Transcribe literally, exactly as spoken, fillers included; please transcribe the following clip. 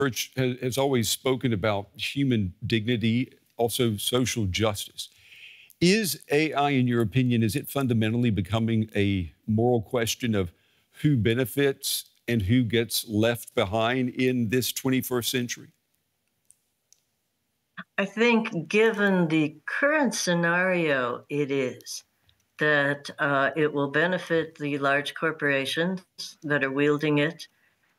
Church has, has always spoken about human dignity, also social justice. Is A I, in your opinion, is it fundamentally becoming a moral question of who benefits and who gets left behind in this twenty-first century? I think given the current scenario, it is that uh, it will benefit the large corporations that are wielding it